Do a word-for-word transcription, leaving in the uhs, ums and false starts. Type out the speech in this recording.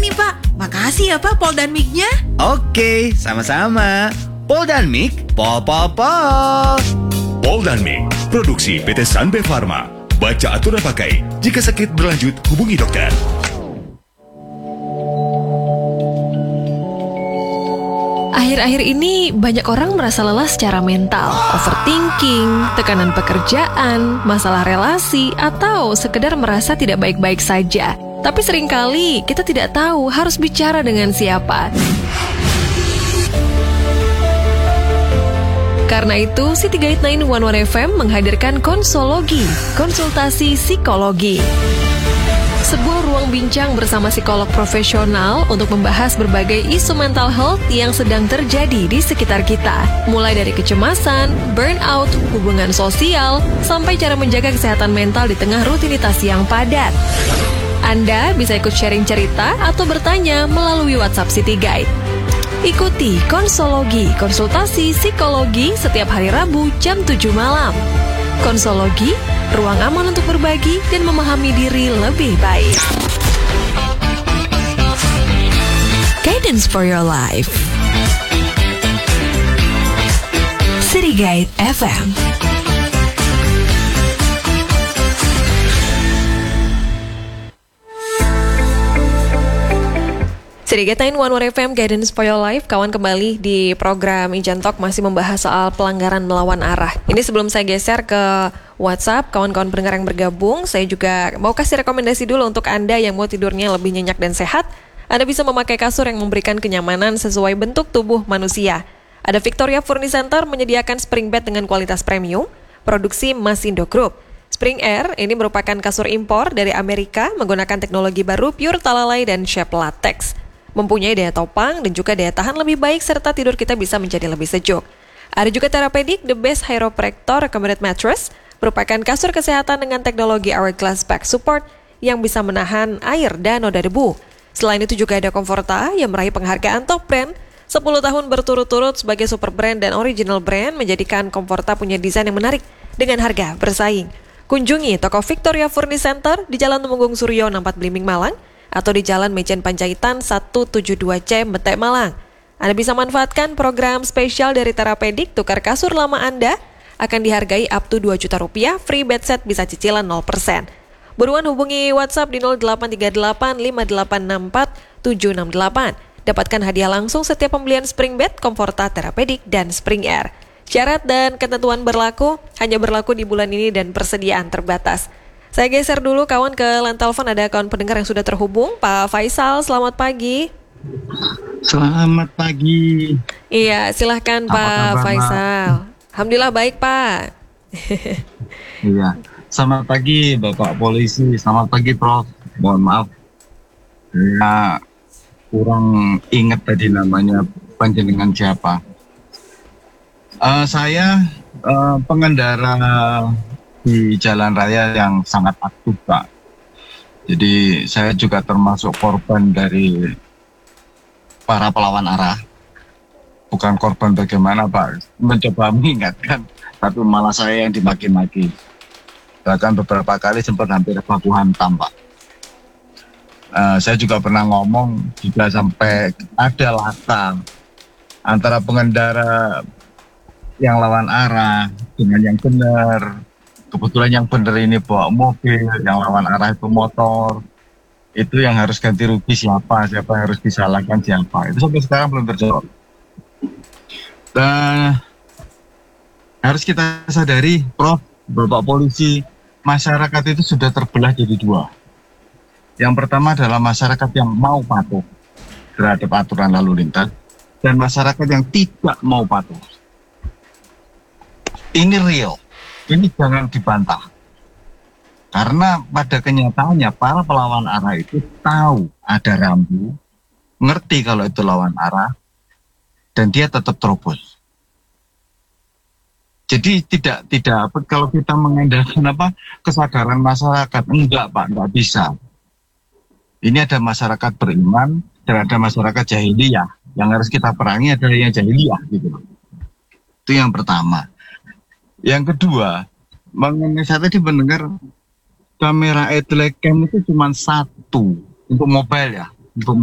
nih Pak. Makasih ya Pak Pol dan Mik-nya. Oke, sama-sama. Pol dan Mik, pol pol pol. Pol dan Mik, produksi P T Sanbe Pharma. Baca aturan pakai. Jika sakit berlanjut, hubungi dokter. Akhir-akhir ini banyak orang merasa lelah secara mental, overthinking, tekanan pekerjaan, masalah relasi, atau sekedar merasa tidak baik-baik saja. Tapi seringkali kita tidak tahu harus bicara dengan siapa. Karena itu, City Guide sembilan satu satu F M menghadirkan Konsologi, konsultasi psikologi. Sebuah ruang bincang bersama psikolog profesional untuk membahas berbagai isu mental health yang sedang terjadi di sekitar kita. Mulai dari kecemasan, burnout, hubungan sosial, sampai cara menjaga kesehatan mental di tengah rutinitas yang padat. Anda bisa ikut sharing cerita atau bertanya melalui WhatsApp City Guide. Ikuti Konsologi, konsultasi psikologi setiap hari Rabu jam tujuh malam. Konsologi, ruang aman untuk berbagi dan memahami diri lebih baik. Guidance for your life. City Guide F M. City Guide sembilan satu satu F M, Guidance for Your Life. Kawan, kembali di program Ijan Talk masih membahas soal pelanggaran melawan arah. Ini sebelum saya geser ke WhatsApp, kawan-kawan pendengar yang bergabung, saya juga mau kasih rekomendasi dulu untuk Anda yang mau tidurnya lebih nyenyak dan sehat. Anda bisa memakai kasur yang memberikan kenyamanan sesuai bentuk tubuh manusia. Ada Victoria Furniture Center menyediakan spring bed dengan kualitas premium, produksi Masindo Group. Spring Air ini merupakan kasur impor dari Amerika menggunakan teknologi baru pure talalay dan shape latex. Mempunyai daya topang dan juga daya tahan lebih baik serta tidur kita bisa menjadi lebih sejuk. Ada juga Therapedic, the best chiropractor recommended mattress, merupakan kasur kesehatan dengan teknologi Hourglass Back Support yang bisa menahan air dan noda debu. Selain itu juga ada Comforta yang meraih penghargaan top brand sepuluh tahun berturut-turut sebagai super brand dan original brand, menjadikan Comforta punya desain yang menarik dengan harga bersaing. Kunjungi toko Victoria Furniture Center di Jalan Temenggung Suryo enam empat Blimbing Malang atau di Jalan Mejen Panjaitan seratus tujuh puluh dua C Metek Malang. Anda bisa manfaatkan program spesial dari Therapedic, tukar kasur lama Anda akan dihargai up to dua juta rupiah, free bed set bisa cicilan nol persen. Buruan hubungi WhatsApp di nol delapan tiga delapan lima delapan enam empat tujuh enam delapan. Dapatkan hadiah langsung setiap pembelian spring bed, Comforta, Therapedic, dan Spring Air. Syarat dan ketentuan berlaku, hanya berlaku di bulan ini dan persediaan terbatas. Saya geser dulu kawan ke line telepon, ada kawan pendengar yang sudah terhubung. Pak Faisal, selamat pagi. Selamat pagi. Iya, silahkan Pak kabar, Faisal. Ma? Alhamdulillah baik Pak. Iya, selamat pagi Bapak Polisi, selamat pagi Prof. Mohon maaf, ya kurang ingat tadi namanya panjenengan siapa. Uh, saya uh, pengendara di jalan raya yang sangat aktif Pak. Jadi saya juga termasuk korban dari para pelawan arah. Bukan korban bagaimana Pak, mencoba mengingatkan, tapi malah saya yang dimaki-maki. Bahkan beberapa kali sempat hampir baku hantam Pak. Uh, saya juga pernah ngomong juga sampai ada lata antara pengendara yang lawan arah dengan yang benar. Kebetulan yang benar ini bawa mobil, yang lawan arah itu motor. Itu yang harus ganti rugi siapa, siapa yang harus disalahkan siapa. Itu sampai sekarang belum terjawab. Dan harus kita sadari, Prof, Bapak Polisi, masyarakat itu sudah terbelah jadi dua. Yang pertama adalah masyarakat yang mau patuh terhadap aturan lalu lintas, dan masyarakat yang tidak mau patuh. Ini real. Ini jangan dibantah. Karena pada kenyataannya para pelawan arah itu tahu ada rambu, ngerti kalau itu lawan arah, dan dia tetap terobos. Jadi tidak tidak apa kalau kita mengandalkan apa kesadaran masyarakat, enggak Pak, enggak bisa. Ini ada masyarakat beriman dan ada masyarakat jahiliyah. Yang harus kita perangi adalah yang jahiliyah gitu. Itu yang pertama. Yang kedua, mengenai saya tadi mendengar kamera idle cam itu cuma satu untuk mobile ya, untuk